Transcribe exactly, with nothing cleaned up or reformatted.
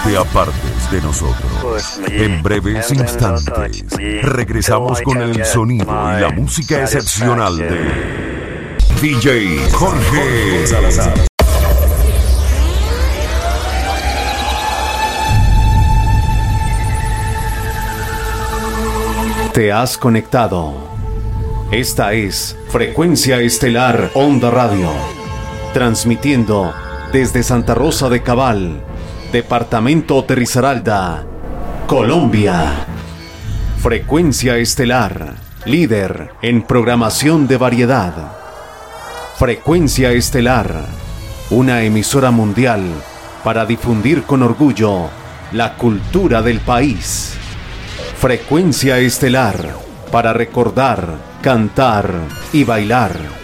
te apartes de nosotros. En breves instantes, regresamos con el sonido y la música excepcional de D J Jorge Salazar. Te has conectado. Esta es Frecuencia Estelar Onda Radio, transmitiendo desde Santa Rosa de Cabal, Departamento de Risaralda, Colombia. Frecuencia Estelar, líder en programación de variedad. Frecuencia Estelar, una emisora mundial para difundir con orgullo la cultura del país. Frecuencia Estelar, para recordar, cantar y bailar.